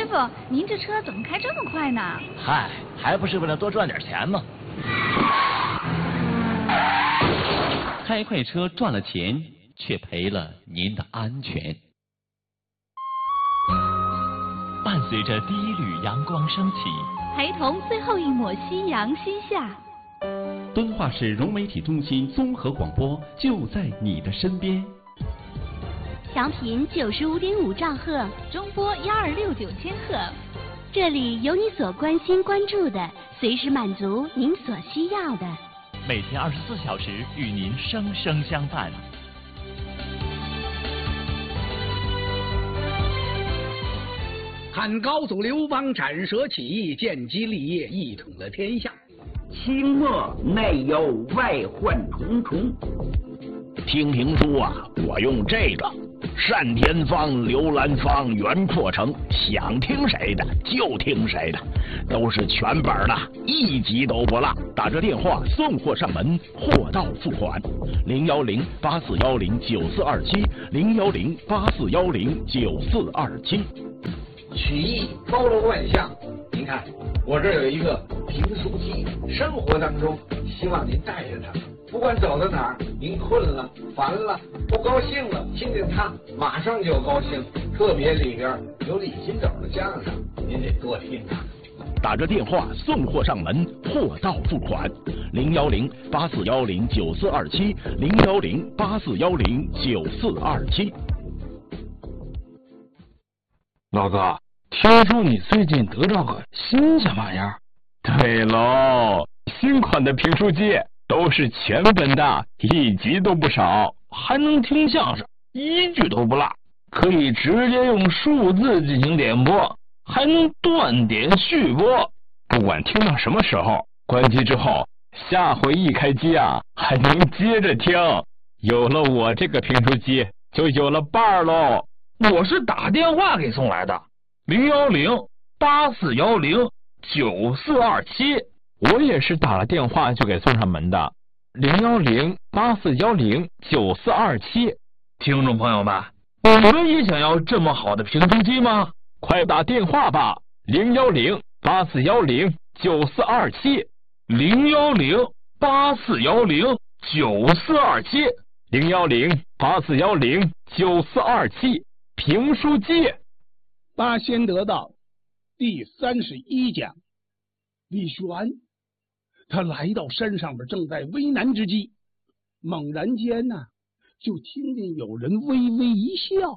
傅，您这车怎么开这么快呢？ 嗨，还不是为了多赚点钱吗？ 开快车赚了钱，却赔了您的安全。伴随着第一缕阳光升起， 陪同最后一抹夕阳西下。 敦化市融媒体中心综合广播就在你的身边。 调频95.5兆赫， 中波1269千赫。 这里有你所关心关注的，随时满足您所需要的。 每天24小时与您生生相伴。 看高祖刘邦斩蛇起义，建基立业，一统了天下。 清末内忧外患重重。 听评书啊，我用这个单田芳、刘兰芳、袁阔成，想听谁的就听谁的，都是全本的，一集都不落。打这电话送货上门，货到付款。010-8410-9427，010-8410-9427。 曲艺包罗万象，您看我这儿有一个评书机，生活当中希望您带着它，不管走到哪儿，您困了、烦了、不高兴了，听见它马上就高兴。特别里边有李金斗的相声，您得多听它。 打着电话送货上门，货到付款。010-8410-9427，010-8410-9427。 老哥，听说你最近得到个新什么玩意儿？ 对喽，新款的评书机都是全本的，一集都不少， 还能听相声，一句都不落，可以直接用数字进行点播，还能断点续播。 不管听到什么时候，关机之后，下回一开机啊，还能接着听。有了我这个评书机，就有了伴儿喽。 我是打电话给送来的，010-8410-9427。 我也是打了电话就给送上门的，010-8410-9427。 听众朋友们，你们也想要这么好的评书机吗？ 快打电话吧，010-8410-9427， 010-8410-9427， 010-8410-9427。评书机。 八仙得道第31讲，李玄他来到山上边，正在危难之际，猛然间呢，就听见有人微微一笑，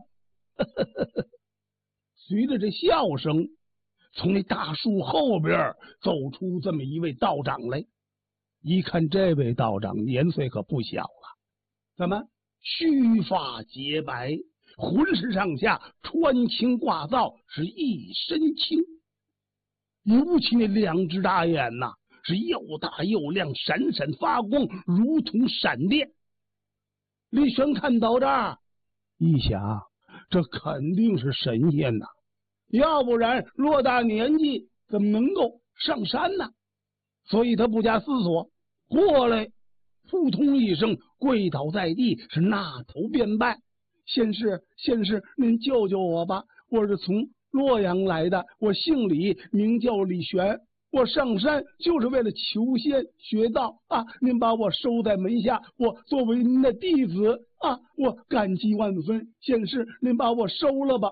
随着这笑声，从那大树后边走出这么一位道长来。一看这位道长年岁可不小了，怎么须发洁白，浑身上下穿青挂皂，是一身青。尤其那两只大眼呐，是又大又亮，闪闪发光，如同闪电。李玄看到这儿，一想，这肯定是神仙呐，要不然偌大年纪怎么能够上山呢？所以他不假思索，过来扑通一声跪倒在地，是纳头便拜。仙师，您救救我吧！我是从洛阳来的，我姓李，名叫李玄。我上山就是为了求仙学道啊！您把我收在门下，我作为您的弟子啊，我感激万分。仙师，您把我收了吧！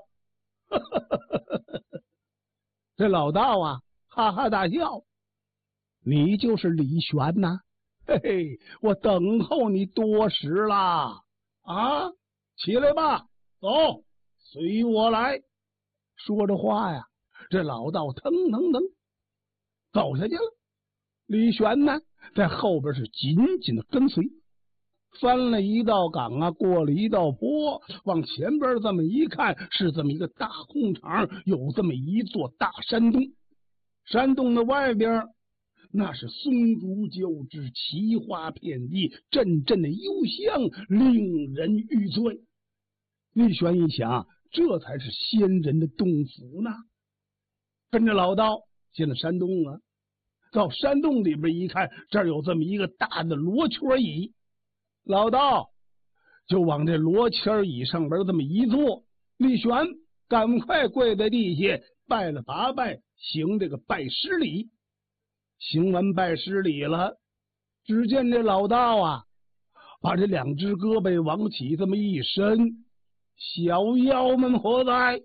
这老道啊，哈哈大笑。你就是李玄呐？嘿嘿，我等候你多时啦！啊！起来吧，走，随我来。说着话呀，这老道腾腾腾走下去了。李玄呢，在后边是紧紧的跟随。翻了一道岗啊，过了一道坡，往前边这么一看，是这么一个大空场，有这么一座大山洞。山洞的外边那是松竹旧枝，奇花遍地，阵阵的幽香令人欲醉。李玄一想，这才是仙人的洞府呢。跟着老道进了山洞啊，到山洞里边一看，这儿有这么一个大的罗圈椅，老道就往这罗圈椅上边这么一坐。李玄赶快跪在地下， 拜了8拜，行这个拜师礼。行完拜师礼了，只见这老道啊，把这2只胳膊往起这么一伸，小妖们何在？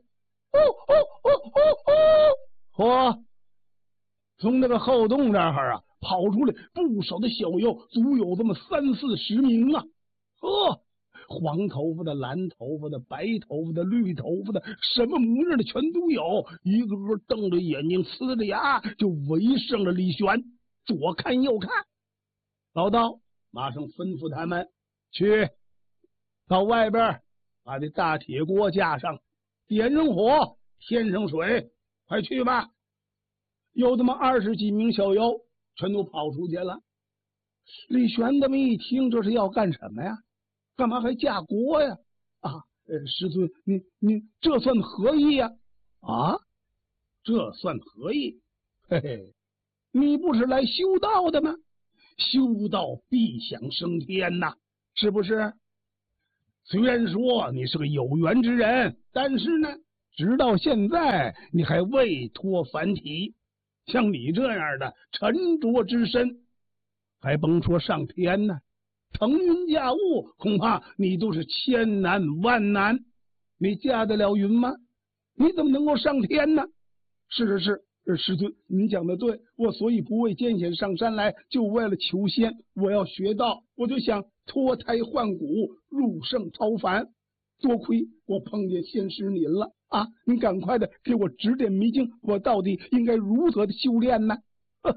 嚯！从那个后洞这儿啊，跑出来不少的小妖，足有这么30-40名啊！黄头发的、蓝头发的、白头发的、绿头发的，什么模样的全都有，一个个瞪着眼睛、呲着牙，就围上了李玄，左看右看。老道马上吩咐他们去到外边，把这大铁锅架上，点上火，添上水，快去吧！有这么20几名小妖全都跑出去了。李玄这么一听，这是要干什么呀？干嘛还架锅呀？师尊，你这算何意呀？这算何意？嘿嘿，你不是来修道的吗？修道必享升天呐，是不是？虽然说你是个有缘之人，但是呢，直到现在你还未脱凡体。像你这样的沉着之身，还甭说上天呢，腾云驾雾，恐怕你都是千难万难。你驾得了云吗？你怎么能够上天呢？是，师尊，您讲的对，我所以不畏艰险上山来，就为了求仙。我要学道，我就想脱胎换骨，入圣超凡。多亏我碰见仙师您了啊！您赶快的给我指点迷津，我到底应该如何的修炼呢？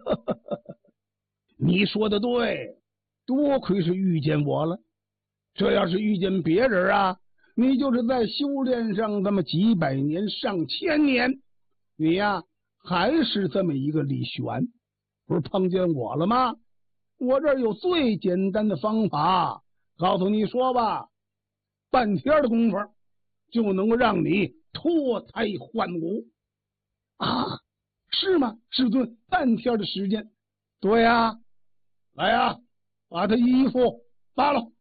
你说的对，多亏是遇见我了。这要是遇见别人啊，你就是在修炼上这么几百年、上千年，你呀还是这么一个李玄。不是碰见我了吗？我这儿有最简单的方法，告诉你说吧，半天的功夫就能够让你脱胎换骨啊！是吗，师尊？半天的时间？对呀，来呀，把他衣服扒了。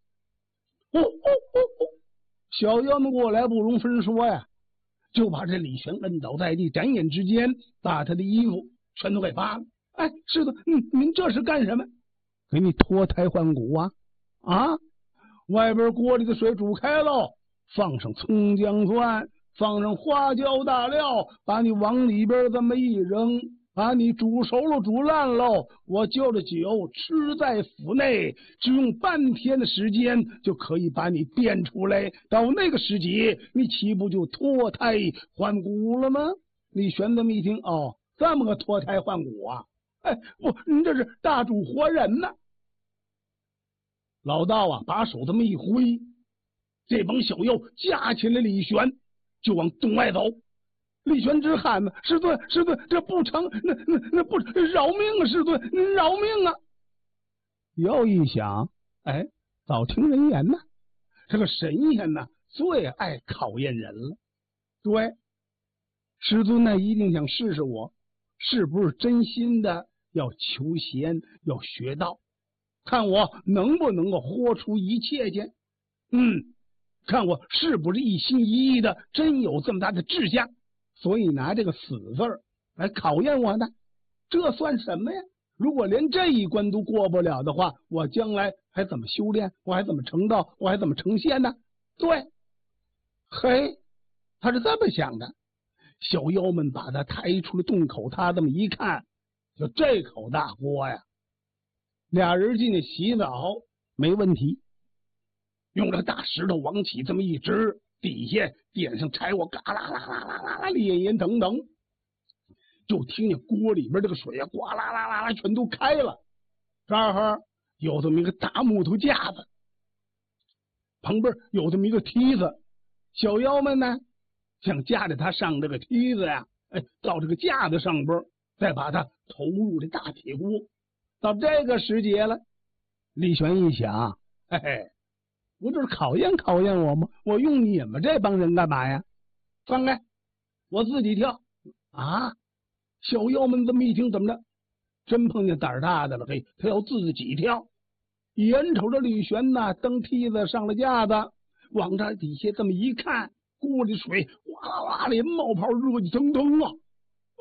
小妖们过来不容分说呀，就把这李玄摁倒在地，转眼之间把他的衣服全都给扒了。哎，师尊，您这是干什么？给你脱胎换骨啊！外边锅里的水煮开喽，放上葱姜蒜，放上花椒大料，把你往里边这么一扔，把你煮熟了煮烂喽，我就着酒吃在腹内，只用半天的时间就可以把你变出来。到那个时节，你岂不就脱胎换骨了吗？李玄这么一听，这么个脱胎换骨啊！哎，您这是大煮活人呢！老道啊，把手这么一挥，这帮小妖架起来李玄，就往洞外走。李玄直喊呢：“师尊，师尊，这不成，那不饶命啊！师尊，您饶命啊！”又一想，哎，早听人言呢，这个神仙呢最爱考验人了。对，师尊呢一定想试试我是不是真心的要求仙，要学道。看我能不能够豁出一切去，看我是不是一心一意的真有这么大的志向，所以拿这个死字儿来考验我呢。这算什么呀？如果连这一关都过不了的话，我将来还怎么修炼？我还怎么成道？我还怎么成仙呢？对，嘿，他是这么想的。小妖们把他抬出了洞口，他这么一看，就这口大锅呀，俩人进去洗澡没问题，用这大石头往起这么一支，底下点上柴火，嘎啦啦啦啦啦啦，烈焰腾腾，就听见锅里边这个水啊，呱啦啦啦啦全都开了。这儿有这么一个大木头架子，旁边有这么一个梯子，小妖们呢想架着他上这个梯子呀，到这个架子上边，再把它投入这大铁锅。到这个时节了，李玄一想，嘿嘿，不就是考验考验我吗？我用你们这帮人干嘛呀？放开，我自己跳啊！小妖们这么一听，怎么着？真碰见胆大的了，嘿，他要自己跳。眼瞅着李玄呐，登梯子上了架子，往这底下这么一看，锅里水哗啦啦连冒泡，热气腾腾啊！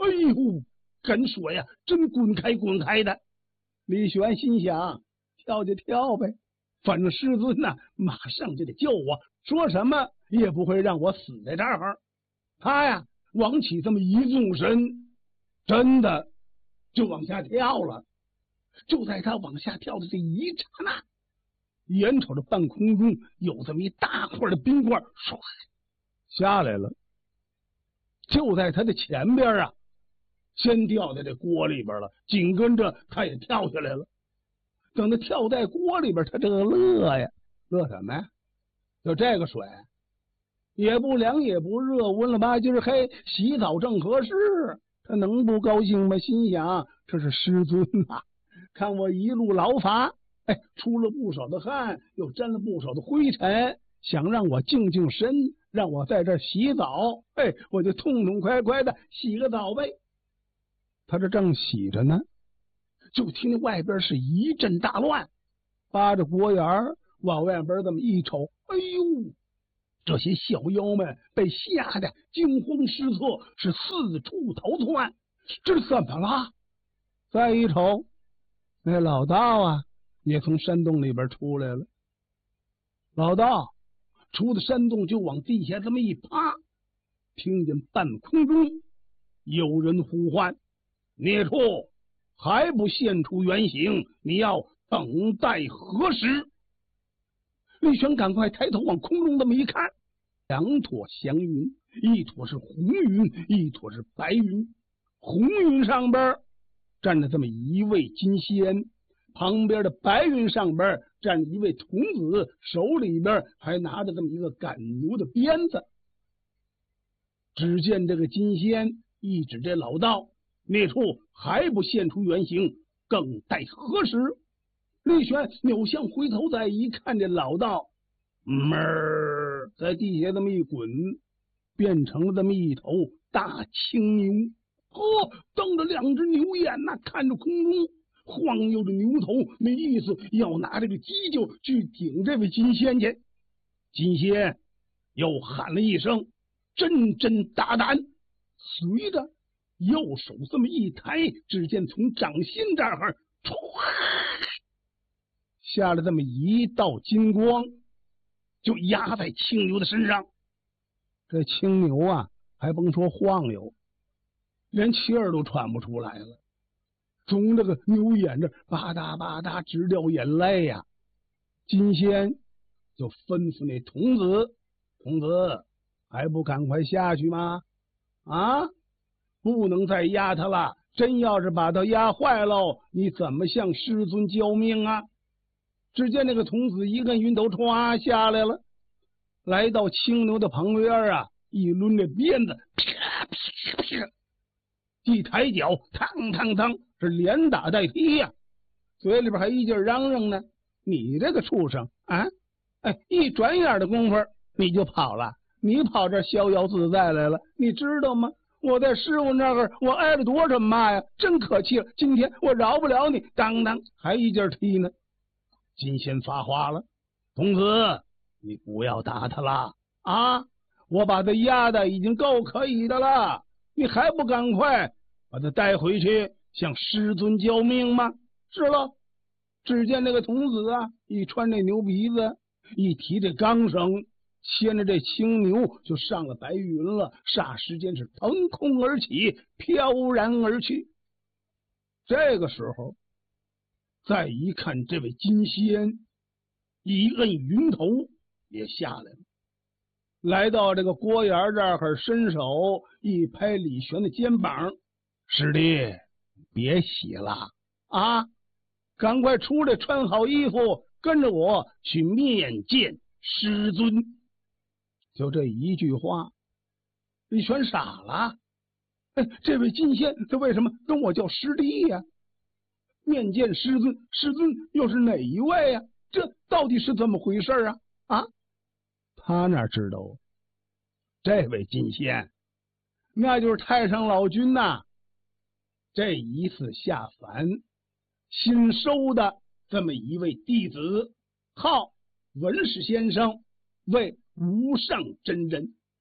哎呦，跟说呀，真滚开滚开的。李玄心想，跳就跳呗，反正师尊呐，马上就得救我，说什么也不会让我死在这儿。他呀，往起这么一纵身，真的就往下跳了。就在他往下跳的这一刹那，眼瞅着半空中有这么一大块的冰块唰下来了，就在他的前边啊，先掉在这锅里边了，紧跟着他也跳下来了。等他跳在锅里边，他这个乐呀，乐什么呀？就这个水也不凉也不热，温了吧唧嘿，洗澡正合适，他能不高兴吗？心想这是师尊啊，看我一路劳乏，哎，出了不少的汗，又沾了不少的灰尘，想让我静静身，让我在这儿洗澡，哎，我就痛痛快快的洗个澡呗。他这正洗着呢，就听见外边是一阵大乱，扒着锅沿往外边这么一瞅，哎呦，这些小妖们被吓得惊慌失措，是四处逃窜。这怎么了？再一瞅，那老道啊也从山洞里边出来了。老道出的山洞就往地下这么一趴，听见半空中有人呼唤：孽畜，还不现出原形，你要等待何时？李玄赶快抬头往空中这么一看，两坨祥云，一坨是红云，一坨是白云。红云上边站着这么一位金仙，旁边的白云上边站着一位童子，手里边还拿着这么一个赶牛的鞭子。只见这个金仙一指这老道：孽畜还不现出原形，更待何时？李玄扭向回头再一看，这老道在地下这么一滚，变成了这么一头大青牛。瞪着两只牛眼呐，看着空中晃悠着牛头，那意思要拿这个犄角去顶这位金仙去。金仙又喊了一声：真真大胆！随着右手这么一抬，只见从掌心这儿下了这么一道金光，就压在青牛的身上。这青牛啊，还甭说晃悠，连气儿都喘不出来了，从这个牛眼这吧嗒吧嗒直掉眼泪呀。金仙就吩咐那童子：童子，还不赶快下去吗？啊，不能再压他了，真要是把他压坏喽，你怎么向师尊交命啊？只见那个童子一个云头歘下来了，来到青牛的旁边啊，一抡这鞭子，啪啪啪，一抬脚，嘡嘡嘡，是连打带踢呀，嘴里边还一劲嚷嚷呢：你这个畜生啊！哎，一转眼的功夫你就跑了，你跑这逍遥自在来了，你知道吗？我在师傅那儿我挨了多少骂呀，真可气了，今天我饶不了你，当当还一劲踢呢。金仙发话了：童子，你不要打他了啊！我把他压的已经够可以的了，你还不赶快把他带回去向师尊交命吗？是了。只见那个童子啊，一穿这牛鼻子，一提这钢绳，牵着这青牛就上了白云了，霎时间是腾空而起，飘然而去。这个时候再一看，这位金仙一摁云头也下来了，来到这个锅沿这儿，伸手一拍李玄的肩膀：师弟，别洗了啊，赶快出来，穿好衣服，跟着我去面见师尊。就这一句话，李玄傻了。哎，这位金仙他为什么跟我叫师弟呀？面见师尊，师尊又是哪一位呀？这到底是怎么回事啊？啊，他哪知道？这位金仙，那就是太上老君呐，这一次下凡新收的这么一位弟子，号文士先生，为无上真人。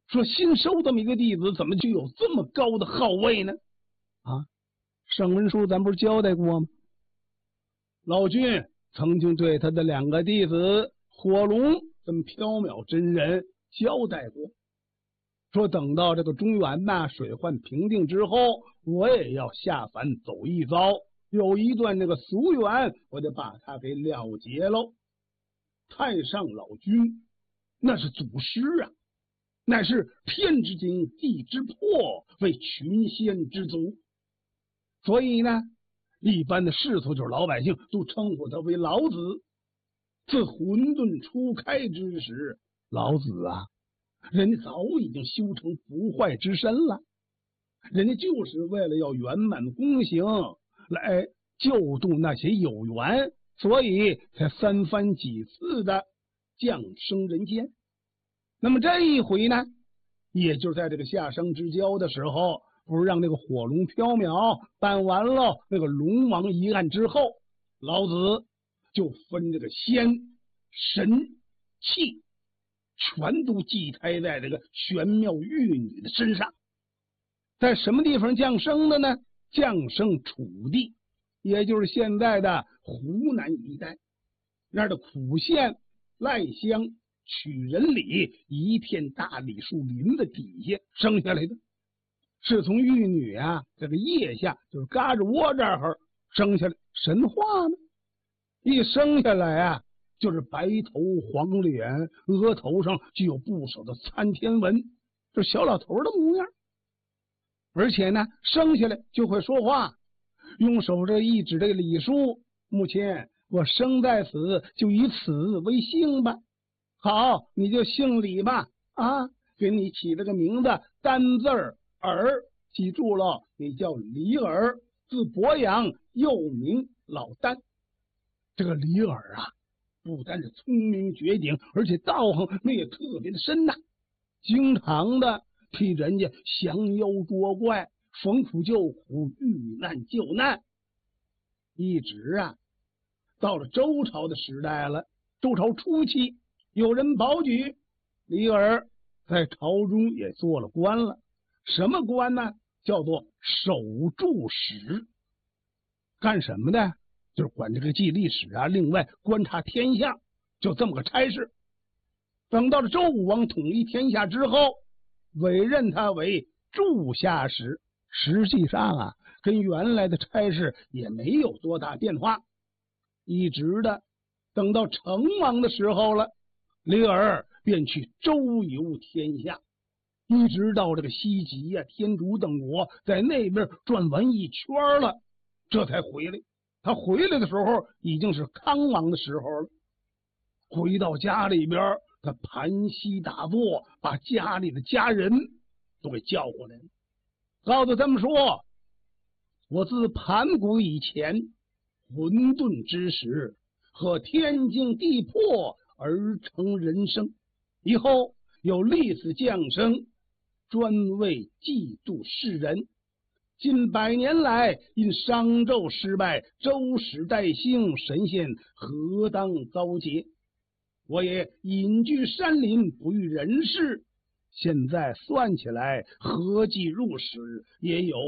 说新收这么一个弟子，怎么就有这么高的号位呢？啊，圣文书咱不是交代过吗？老君曾经对他的2个弟子火龙跟缥缈真人交代过，说等到这个中原水患平定之后，我也要下凡走一遭，有一段这个俗缘，我得把它给了结喽。太上老君那是祖师啊，乃是天之精，地之魄，为群仙之祖。所以呢，一般的世俗就是老百姓都称呼他为老子。自混沌初开之时，老子啊，人家早已经修成不坏之身了，人家就是为了要圆满功行，来救度那些有缘，所以才3番几次的降生人间。那么这一回呢，也就是在这个下生之交的时候，不是让这个火龙缥缈办完了那个龙王一案之后，老子就分这个仙神气全都寄胎在这个玄妙玉女的身上。在什么地方降生的呢？降生楚地，也就是现在的湖南一带，那儿的苦县赖乡曲仁里一片大李树林的底下生下来的，是从玉女啊这个腋下，就是嘎吱窝这儿生下来。神话呢，一生下来啊，就是白头黄脸，额头上就有不少的参天纹，这小老头的模样。而且呢，生下来就会说话，用手这一指这个李叔，目前我生在此，就以此为姓吧。好，你就姓李吧。啊，给你起了个名字，单字儿，记住了，你叫李耳，字伯阳，又名老丹。这个李耳啊，不单是聪明绝顶，而且道行那也特别的深呐，经常的替人家降妖捉怪，逢苦救苦，遇难救难。一直啊，到了周朝的时代了，周朝初期，有人保举李耳在朝中也做了官了。什么官呢？叫做守柱史。干什么的？就是管这个记历史啊，另外观察天象，就这么个差事。等到了周武王统一天下之后，委任他为柱下史。实际上啊，跟原来的差事也没有多大变化。一直的等到成王的时候了，李耳便去周游天下，一直到这个西极啊、天竺等国，在那边转完一圈了，这才回来。他回来的时候已经是康王的时候了。回到家里边，他盘膝打坐，把家里的家人都给叫过来了，告诉他们说：我自盘古以前，混沌之时，和天经地破而成人生，以后有历史降生，专为嫉妒世人。近100年来，因商纣失败，周史代兴，神仙何当遭劫？我也隐居山林，不遇人世。现在算起来，合计入史也有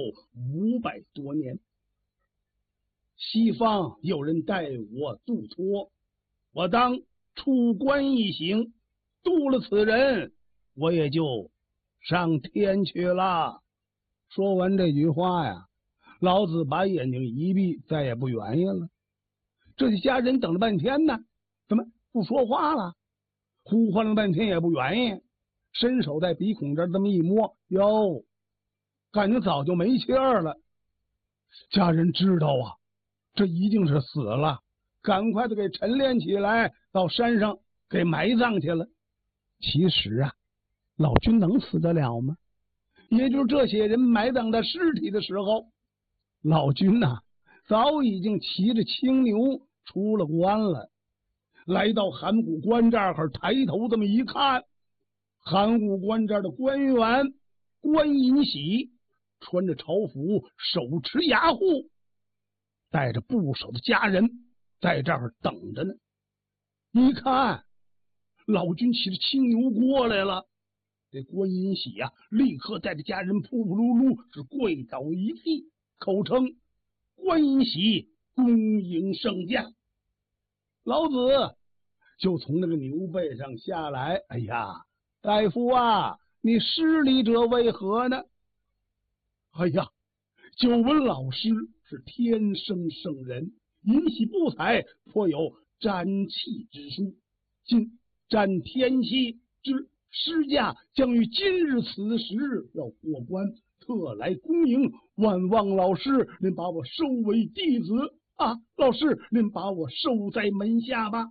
500多年。西方有人带我度脱，我当出关一行，渡了此人，我也就上天去了。说完这句话呀，老子把眼睛一闭，再也不原因了。这些家人等了半天呢，怎么不说话了？呼唤了半天也不原因，伸手在鼻孔这儿这么一摸，哟，感觉早就没气儿了。家人知道啊，这一定是死了，赶快的给陈练起来，到山上给埋葬去了。其实啊，老君能死得了吗？也就是这些人埋葬他尸体的时候，老君呐，早已经骑着青牛出了关了。来到函谷关这儿，抬头这么一看，函谷关这儿的官员关尹喜穿着朝服，手持牙护，带着不少的家人在这儿等着呢。一看老君骑着青牛过来了， 这关银喜呀，立刻带着家人噗噗噜噜是跪倒一地，口称关银喜恭迎圣驾。老子就从那个牛背上下来，哎呀，大夫啊，你失礼者为何呢？哎呀，久闻老师是天生圣人，银喜不才，颇有沾气之术。今沾天气之师驾将于今日此时要过关，特来恭迎，万望老师您把我收为弟子啊！老师您把我收在门下吧。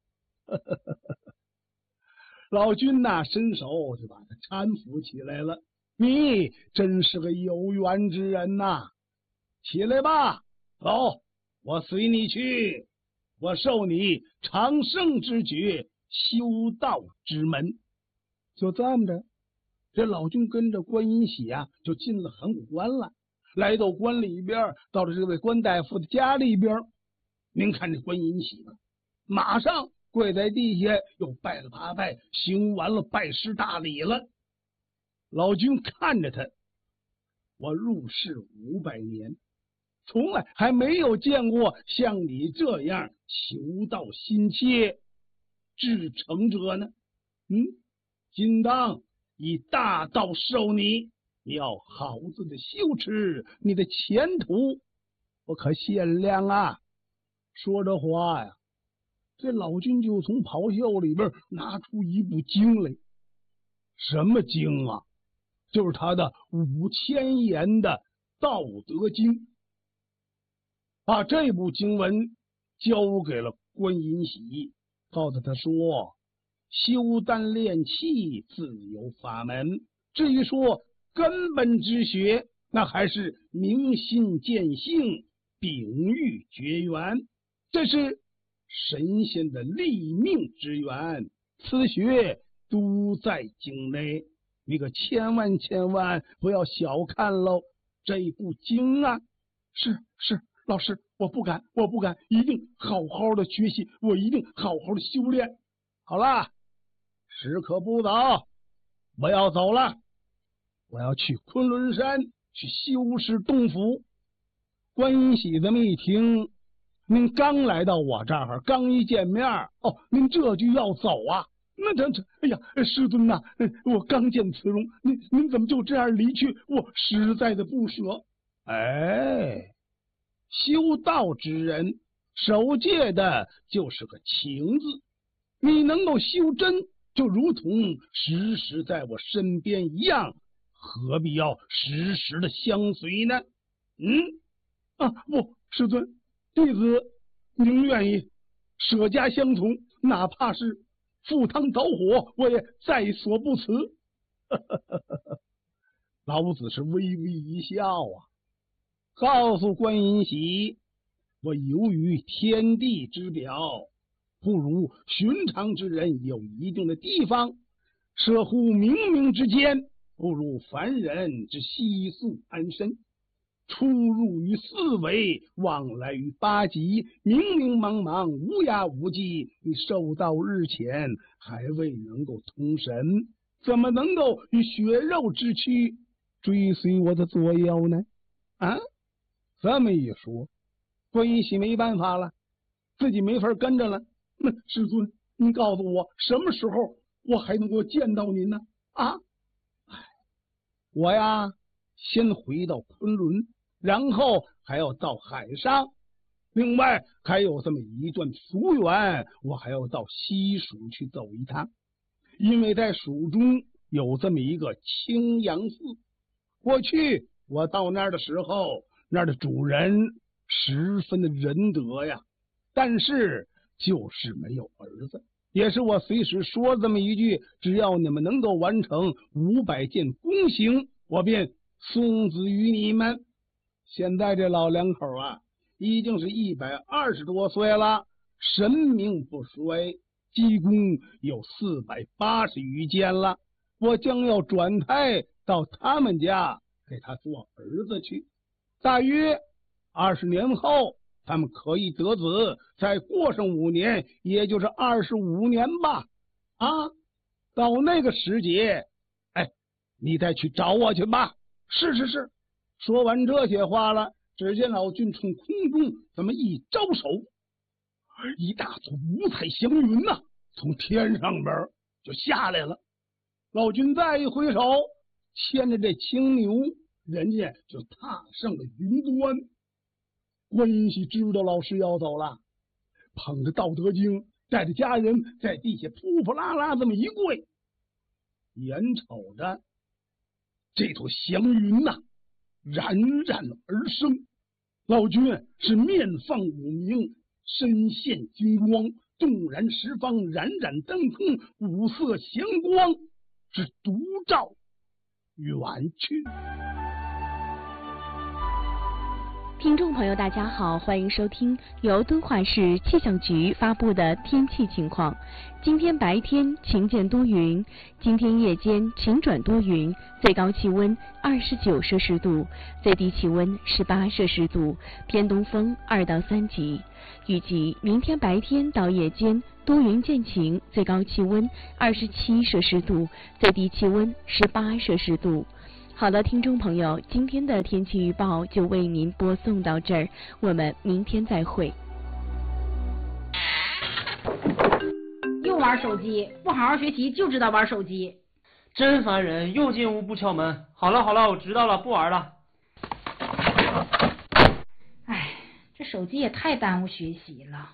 老君呐，伸手就把他搀扶起来了。你真是个有缘之人呐！起来吧，走，我随你去，我授你长生之诀，修道之门。就这么着，这老君跟着关银喜啊，就进了函谷关了。来到关里边，到了这位关大夫的家里边，您看这关银喜吧，马上跪在地下，又拜了八拜，行完了拜师大礼了。老君看着他，我入世500年，从来还没有见过像你这样求道心切、至诚者呢。今当以大道授你，你要好自的修持你的前途，我可限量啊！说着话呀，这老君就从袍袖里边拿出一部经来。什么经啊？就是他的5000言的道德经。把这部经文交给了关银喜，告诉他说，修丹练气自有法门，至于说根本之学，那还是明心见性，秉欲绝缘，这是神仙的立命之源，此学都在经内，你可千万不要小看喽这部经啊！是，老师，我不敢，一定好好的学习，我一定好好的修炼。好了，时刻不早，我要走了，我要去昆仑山去修饰洞府。关银喜这么一听，您刚来到我这儿，刚一见面，您这就要走啊？那这，哎呀，师尊呐，我刚见慈容，您怎么就这样离去？我实在的不舍。修道之人首戒的就是个情字，你能够修真，就如同时时在我身边一样，何必要时时的相随呢？不，师尊，弟子宁愿意舍家相从，哪怕是赴汤蹈火，我也在所不辞。老子是微微一笑啊，告诉关银喜，我由于天地之表，不如寻常之人有一定的地方，涉乎冥冥之间，不如凡人之悉速安身。出入于四维，往来于八极，明明茫茫，无涯无际。你受道日浅，还未能够通神，怎么能够与血肉之躯追随我的左右呢？这么一说，关银喜没办法了，自己没法跟着了。那师尊，您告诉我，什么时候我还能够见到您呢？我呀，先回到昆仑，然后还要到海上，另外还有这么一段夙缘，我还要到西蜀去走一趟，因为在蜀中有这么一个青阳寺。过去我到那儿的时候，那儿的主人十分的仁德呀，但是就是没有儿子。也是我随时说这么一句，只要你们能够完成500件功行，我便送子于你们。现在这老两口啊，已经是120多岁了，神明不衰，积功有480余件了。我将要转胎到他们家给他做儿子去，大约20年后他们可以得子，再过上5年，也就是25年吧。到那个时节， 你再去找我去吧。是。说完这些话了，只见老君从空中这么一招手，一大簇五彩祥云呐，从天上边就下来了。老君再一回首，牵着这青牛，人家就踏上了云端。关系知道老师要走了，捧着《道德经》，带着家人在地下扑扑啦啦这么一跪，眼瞅着这坨祥云呐，冉冉而生。老君是面放五明，身现金光，纵然十方冉冉灯空，五色祥光是独照远去。 听众朋友大家好，欢迎收听由敦化市气象局发布的天气情况。今天白天晴间多云，今天夜间晴转多云，最高气温29摄氏度，最低气温18摄氏度，偏东风2到3级。预计明天白天到夜间多云见晴，最高气温27摄氏度，最低气温18摄氏度。好的，听众朋友，今天的天气预报就为您播送到这儿，我们明天再会。 又玩手机，不好好学习就知道玩手机， 真烦人！又进屋不敲门。好了，我知道了，不玩了。 哎，这手机也太耽误学习了。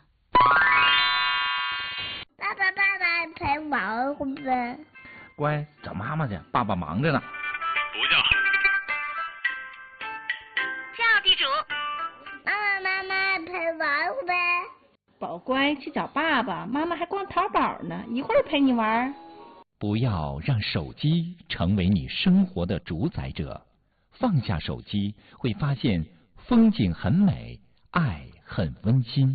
爸爸陪玩会呗。 乖，找妈妈去，爸爸忙着呢。 不叫。 叫地主。妈妈陪玩会呗。 宝乖，去找爸爸，妈妈还逛淘宝呢，一会儿陪你玩。 不要让手机成为你生活的主宰者，放下手机，会发现风景很美，爱很温馨。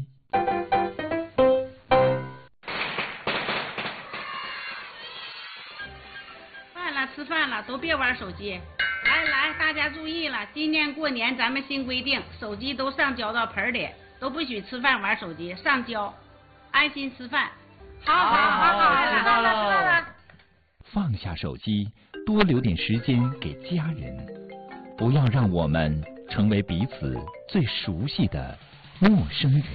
吃饭了，都别玩手机。来，大家注意了，今年过年咱们新规定，手机都上交到盆里，都不许吃饭玩手机，上交，安心吃饭。好， 知道了。 放下手机，多留点时间给家人，不要让我们成为彼此最熟悉的陌生人。